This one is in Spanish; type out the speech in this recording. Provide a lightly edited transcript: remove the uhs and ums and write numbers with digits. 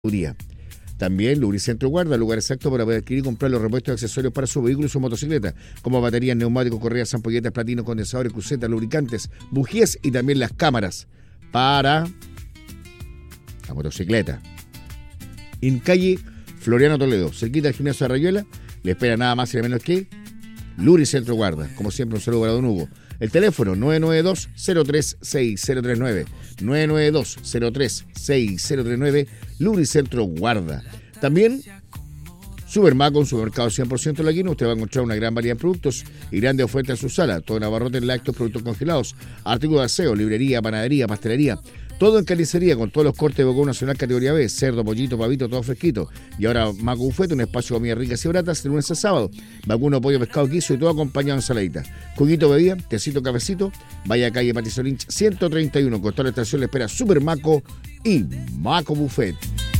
También Lubricentro Guarda, lugar exacto para poder adquirir y comprar los repuestos y accesorios para su vehículo y su motocicleta, como baterías, neumáticos, correas, ampolletas, platinos, condensadores, crucetas, lubricantes, bujías y también las cámaras para la motocicleta. En calle Floriano Toledo, cerquita del gimnasio de Rayuela, le espera nada más y nada menos que Lubricentro Guarda. Como siempre, un saludo para don Hugo. El teléfono 992-036039, 992-036039, Lubricentro Guarda. También Supermaco, un supermercado 100% laguino. Usted va a encontrar una gran variedad de productos y grandes ofertas en su sala. Todo en abarrotes, lácteos, productos congelados, artículos de aseo, librería, panadería, pastelería. Todo en carnicería con todos los cortes de bocón nacional categoría B, cerdo, pollito, pavito, todo fresquito. Y ahora Maco Buffet, un espacio de comidas ricas y baratas de lunes a sábado. Vacuno, pollo, pescado, guiso y todo acompañado en saladita. Juguito, bebida, tecito, cafecito. Vaya a calle Patricio Lynch 131. Con toda la estación le espera Supermaco y Maco Buffet.